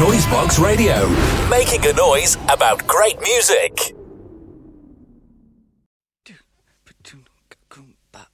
Noisebox Radio, making a noise about great music. Ba